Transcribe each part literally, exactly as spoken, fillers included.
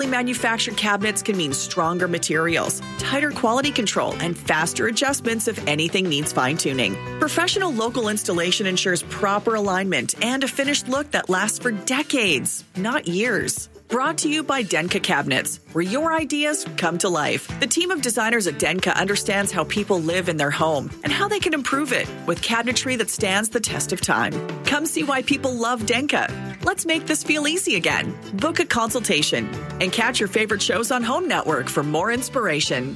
manufactured cabinets can mean stronger materials, tighter quality control, and faster adjustments if anything needs fine-tuning. Professional local installation ensures proper alignment and a finished look that lasts for decades, not years. Brought to you by Denka Cabinets, where your ideas come to life. The team of designers at Denka understands how people live in their home and how they can improve it with cabinetry that stands the test of time. Come see why people love Denka. Let's make this feel easy again. Book a consultation and catch your favorite shows on Home Network for more inspiration.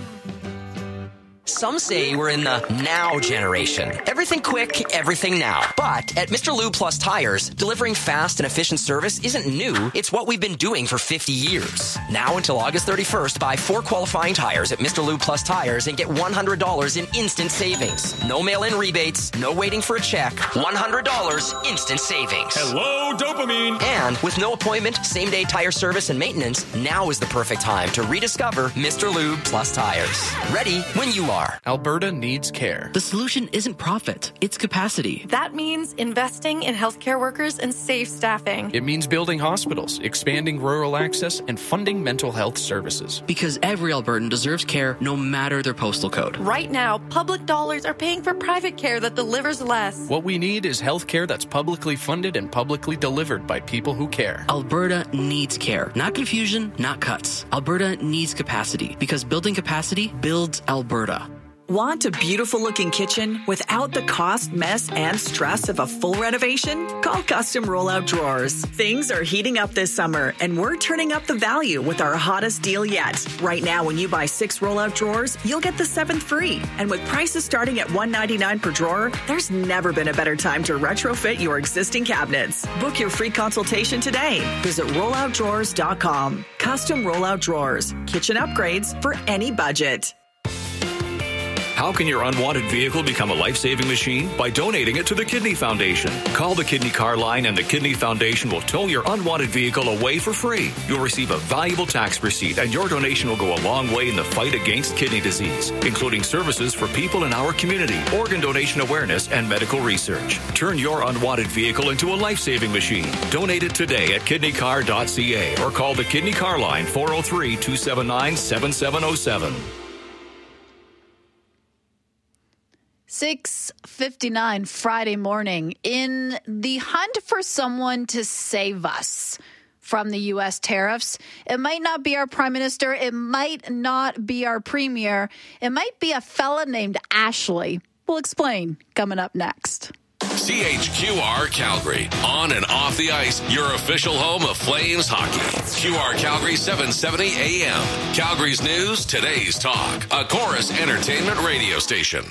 Some say we're in the now generation. Everything quick, everything now. But at Mister Lube Plus Tires, delivering fast and efficient service isn't new. It's what we've been doing for fifty years. Now until August thirty-first, buy four qualifying tires at Mister Lube Plus Tires and get one hundred dollars in instant savings. No mail-in rebates, no waiting for a check. one hundred dollars instant savings. Hello, dopamine. And with no appointment, same-day tire service and maintenance, now is the perfect time to rediscover Mister Lube Plus Tires. Ready when you are. Alberta needs care. The solution isn't profit, it's capacity. That means investing in healthcare workers and safe staffing. It means building hospitals, expanding rural access, and funding mental health services. Because every Albertan deserves care no matter their postal code. Right now, public dollars are paying for private care that delivers less. What we need is health care that's publicly funded and publicly delivered by people who care. Alberta needs care. Not confusion, not cuts. Alberta needs capacity because building capacity builds Alberta. Want a beautiful-looking kitchen without the cost, mess, and stress of a full renovation? Call Custom Rollout Drawers. Things are heating up this summer, and we're turning up the value with our hottest deal yet. Right now, when you buy six rollout drawers, you'll get the seventh free. And with prices starting at one hundred ninety-nine dollars per drawer, there's never been a better time to retrofit your existing cabinets. Book your free consultation today. Visit rollout drawers dot com. Custom Rollout Drawers. Kitchen upgrades for any budget. How can your unwanted vehicle become a life-saving machine? By donating it to the Kidney Foundation. Call the Kidney Car Line and the Kidney Foundation will tow your unwanted vehicle away for free. You'll receive a valuable tax receipt and your donation will go a long way in the fight against kidney disease, including services for people in our community, organ donation awareness, and medical research. Turn your unwanted vehicle into a life-saving machine. Donate it today at kidney car dot c a or call the Kidney Car Line four oh three, two seven nine, seven seven oh seven. six fifty-nine Friday morning. In the hunt for someone to save us from the U S tariffs, it might not be our prime minister. It might not be our premier. It might be a fella named Ashley. We'll explain coming up next. C H Q R Calgary, on and off the ice, your official home of Flames hockey. Q R Calgary seven seventy A M. Calgary's news, today's talk. A Chorus Entertainment radio station.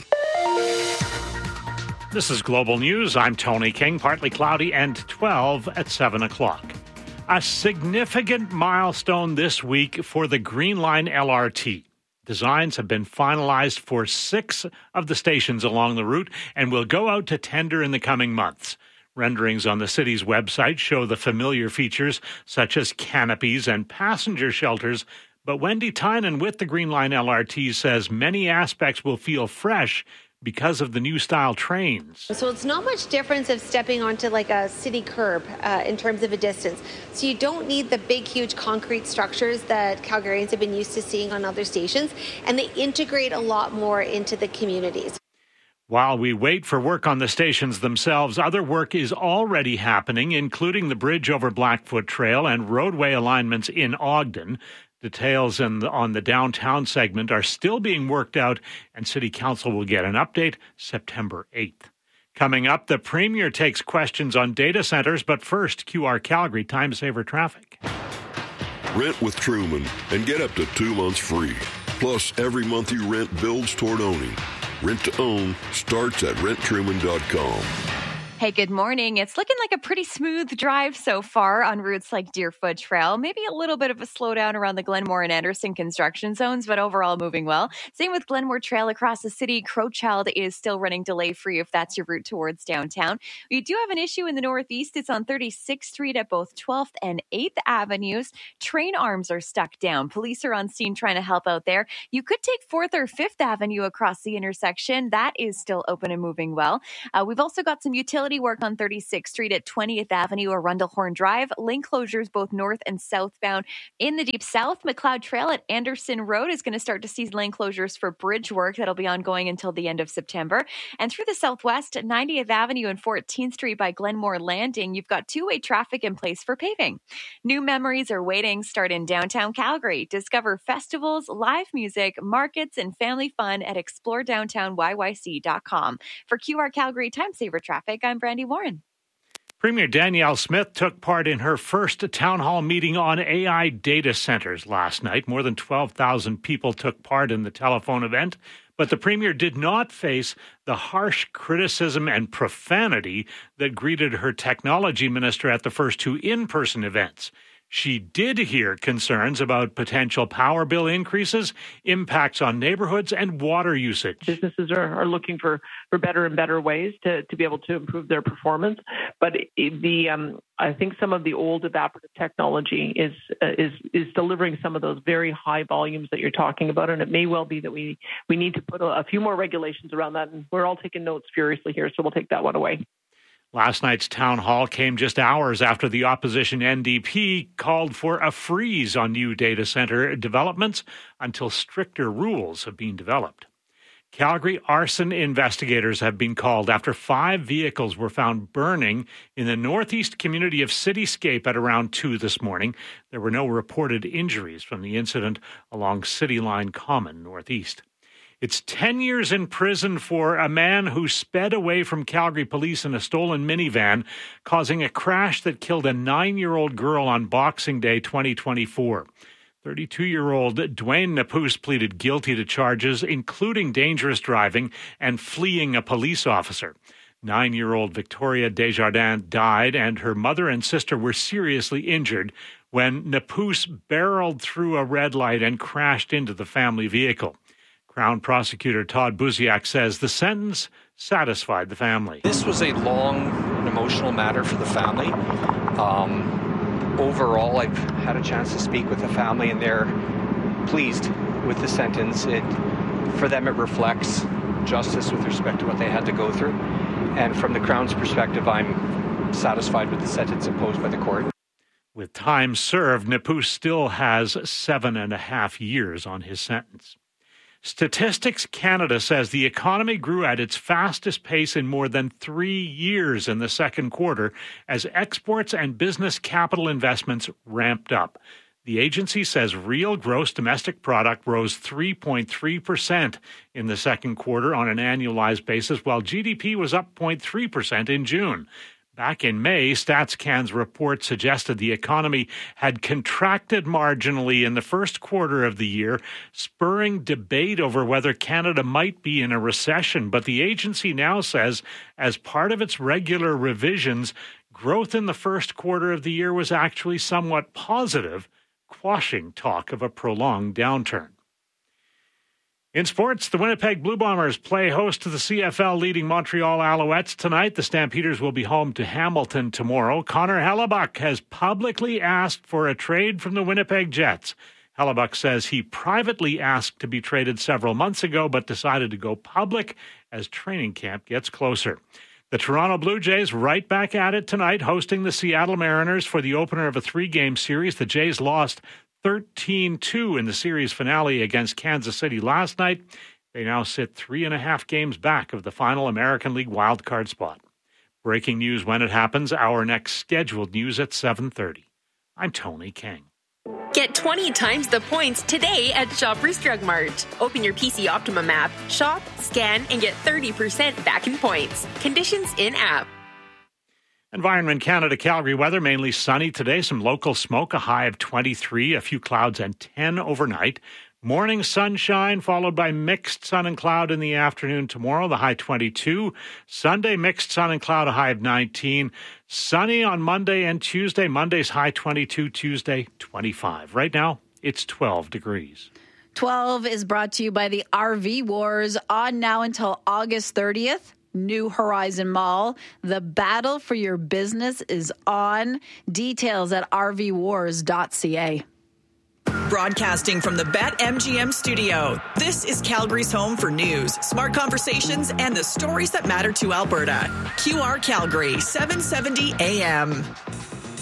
This is Global News. I'm Tony King. Partly cloudy and twelve at seven o'clock. A significant milestone this week for the Green Line L R T. Designs have been finalized for six of the stations along the route and will go out to tender in the coming months. Renderings on the city's website show the familiar features such as canopies and passenger shelters, but Wendy Tynan with the Green Line L R T says many aspects will feel fresh because of the new style trains. So it's not much difference of stepping onto like a city curb uh, in terms of a distance. So you don't need the big, huge concrete structures that Calgarians have been used to seeing on other stations, and they integrate a lot more into the communities. While we wait for work on the stations themselves, other work is already happening, including the bridge over Blackfoot Trail and roadway alignments in Ogden. Details in the, on the downtown segment are still being worked out, and City Council will get an update September eighth. Coming up, the Premier takes questions on data centers, but first, Q R Calgary Time Saver Traffic. Rent with Truman and get up to two months free. Plus, every month you rent builds toward owning. Rent to own starts at rent truman dot com. Hey, good morning. It's looking like a pretty smooth drive so far on routes like Deerfoot Trail. Maybe a little bit of a slowdown around the Glenmore and Anderson construction zones, but overall moving well. Same with Glenmore Trail across the city. Crowchild is still running delay-free if that's your route towards downtown. We do have an issue in the northeast. It's on thirty-sixth Street at both twelfth and eighth Avenues. Train arms are stuck down. Police are on scene trying to help out there. You could take fourth or fifth Avenue across the intersection. That is still open and moving well. Uh, we've also got some utility Cloudy work on thirty-sixth Street at twentieth Avenue, Arundel Horn Drive. Lane closures both north and southbound. In the Deep South, McLeod Trail at Anderson Road is going to start to see lane closures for bridge work. That'll be ongoing until the end of September. And through the southwest at ninetieth Avenue and fourteenth Street by Glenmore Landing, you've got two-way traffic in place for paving. New memories are waiting. Start in downtown Calgary. Discover festivals, live music, markets, and family fun at explore downtown y y c dot com. For Q R Calgary Time Saver Traffic, I'm Brandy Warren. Premier Danielle Smith took part in her first town hall meeting on A I data centers last night. More than twelve thousand people took part in the telephone event, but the Premier did not face the harsh criticism and profanity that greeted her technology minister at the first two in-person events. She did hear concerns about potential power bill increases, impacts on neighborhoods, and water usage. Businesses are, are looking for, for better and better ways to, to be able to improve their performance. But the um, I think some of the old evaporative technology is uh, is is delivering some of those very high volumes that you're talking about, and it may well be that we we need to put a, a few more regulations around that. And we're all taking notes furiously here, so we'll take that one away. Last night's town hall came just hours after the opposition N D P called for a freeze on new data center developments until stricter rules have been developed. Calgary arson investigators have been called after five vehicles were found burning in the northeast community of Cityscape at around two this morning. There were no reported injuries from the incident along City Line Common northeast. It's ten years in prison for a man who sped away from Calgary police in a stolen minivan, causing a crash that killed a nine-year-old girl on Boxing Day twenty twenty-four. thirty-two-year-old Dwayne Napus pleaded guilty to charges, including dangerous driving and fleeing a police officer. Nine-year-old Victoria Desjardins died, and her mother and sister were seriously injured when Napus barreled through a red light and crashed into the family vehicle. Crown Prosecutor Todd Buziak says the sentence satisfied the family. This was a long and emotional matter for the family. Um, overall, I've had a chance to speak with the family, and they're pleased with the sentence. It, for them, it reflects justice with respect to what they had to go through. And from the Crown's perspective, I'm satisfied with the sentence imposed by the court. With time served, Napus still has seven and a half years on his sentence. Statistics Canada says the economy grew at its fastest pace in more than three years in the second quarter as exports and business capital investments ramped up. The agency says real gross domestic product rose three point three percent in the second quarter on an annualized basis, while G D P was up zero point three percent in June. Back in May, StatsCan's report suggested the economy had contracted marginally in the first quarter of the year, spurring debate over whether Canada might be in a recession. But the agency now says, as part of its regular revisions, growth in the first quarter of the year was actually somewhat positive, quashing talk of a prolonged downturn. In sports, the Winnipeg Blue Bombers play host to the C F L leading Montreal Alouettes tonight. The Stampeders will be home to Hamilton tomorrow. Connor Hellebuck has publicly asked for a trade from the Winnipeg Jets. Hellebuck says he privately asked to be traded several months ago, but decided to go public as training camp gets closer. The Toronto Blue Jays right back at it tonight, hosting the Seattle Mariners for the opener of a three-game series. The Jays lost thirteen two in the series finale against Kansas City last night. They now sit three and a half games back of the final American League wildcard spot. Breaking news when it happens. Our next scheduled news at seven thirty. I'm Tony King. Get twenty times the points today at Shoppers Drug Mart. Open your P C Optimum app, shop, scan, and get thirty percent back in points. Conditions in-app. Environment Canada Calgary weather, mainly sunny today. Some local smoke, a high of twenty-three, a few clouds and ten overnight. Morning sunshine followed by mixed sun and cloud in the afternoon tomorrow, the high twenty-two. Sunday, mixed sun and cloud, a high of nineteen. Sunny on Monday and Tuesday. Monday's high twenty-two, Tuesday twenty-five. Right now, it's twelve degrees. twelve is brought to you by the R V Wars, on now until August thirtieth. New Horizon Mall. The battle for your business is on. Details at r v wars dot c a. broadcasting from the BetMGM studio. This is Calgary's home for news, smart conversations, and the stories that matter to Alberta. Q R Calgary, seven seventy A M.